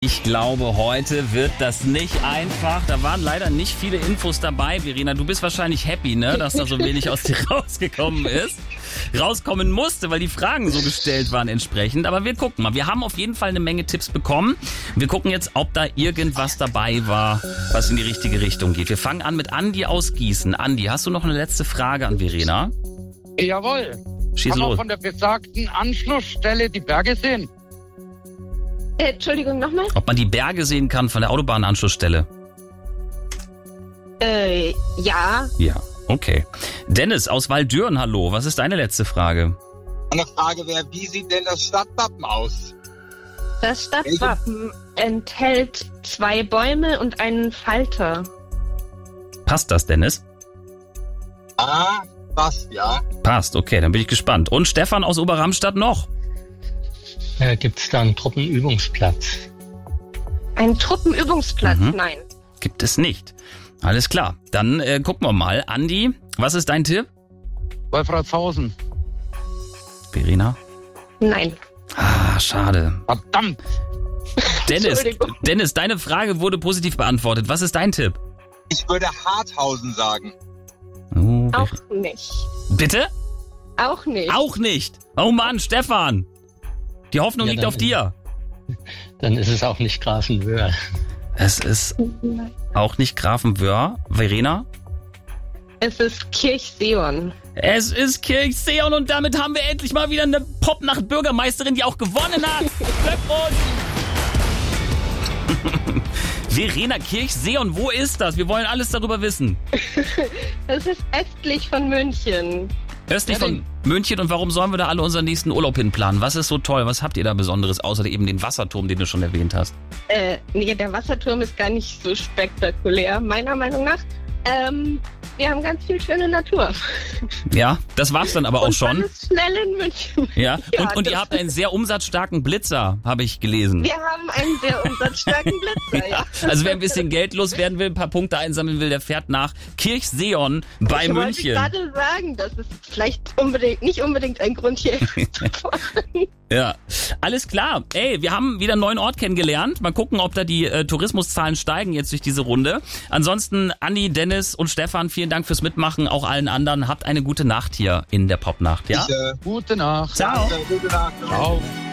Ich glaube, heute wird das nicht einfach. Da waren leider nicht viele Infos dabei. Verena, du bist wahrscheinlich happy, ne, dass da so wenig aus dir rauskommen musste, weil die Fragen so gestellt waren entsprechend. Aber wir gucken mal. Wir haben auf jeden Fall eine Menge Tipps bekommen. Wir gucken jetzt, ob da irgendwas dabei war, was in die richtige Richtung geht. Wir fangen an mit Andi aus Gießen. Andi, hast du noch eine letzte Frage an Verena? Jawohl. Schieß Kann man los. von der besagten Anschlussstelle die Berge sehen? Entschuldigung, nochmal? Ob man die Berge sehen kann von der Autobahnanschlussstelle? Ja. Ja, okay. Dennis aus Waldürn, hallo. Was ist deine letzte Frage? Eine Frage wäre, wie sieht denn das Stadtwappen aus? Das Stadtwappen enthält 2 Bäume und einen Falter. Passt das, Dennis? Passt, ja. Passt, okay, dann bin ich gespannt. Und Stefan aus Oberramstadt noch? Gibt es da einen Truppenübungsplatz? Ein Truppenübungsplatz? Nein. Gibt es nicht. Alles klar, dann gucken wir mal. Andi, was ist dein Tipp? Wolfratshausen. Verena? Nein. Schade. Verdammt. Dennis, deine Frage wurde positiv beantwortet. Was ist dein Tipp? Ich würde Harthausen sagen. Oh, Auch nicht. bitte? Auch nicht. Auch nicht. Oh Mann, Stefan. Die Hoffnung liegt auf dir. Dann ist es auch nicht Grafenwöhr. Es ist auch nicht Grafenwöhr. Verena? Es ist Kirchseeon. Es ist Kirchseeon und damit haben wir endlich mal wieder eine Popnacht-Bürgermeisterin, die auch gewonnen hat. Glückwunsch! Verena, Kirchseeon, wo ist das? Wir wollen alles darüber wissen. Es ist östlich von München. Östlich von München, und warum sollen wir da alle unseren nächsten Urlaub hinplanen? Was ist so toll? Was habt ihr da Besonderes, außer eben den Wasserturm, den du schon erwähnt hast? Nee, der Wasserturm ist gar nicht so spektakulär, meiner Meinung nach. Wir haben ganz viel schöne Natur. Ja, das war's dann aber auch schon. Alles schnell in München. Ja, und ihr habt einen sehr umsatzstarken Blitzer, habe ich gelesen. Wir haben einen sehr umsatzstarken Blitzer, ja. Also wer ein bisschen Geld loswerden will, ein paar Punkte einsammeln will, der fährt nach Kirchseeon bei München. Ich wollte gerade sagen, das ist vielleicht nicht unbedingt ein Grund, hier zu fahren. Ja, alles klar. Ey, wir haben wieder einen neuen Ort kennengelernt. Mal gucken, ob da die Tourismuszahlen steigen jetzt durch diese Runde. Ansonsten Andi, Dennis und Stefan, vielen Dank fürs Mitmachen. Auch allen anderen. Habt eine gute Nacht hier in der Popnacht, ja? Gute Nacht. Ciao. Gute Nacht. Ciao.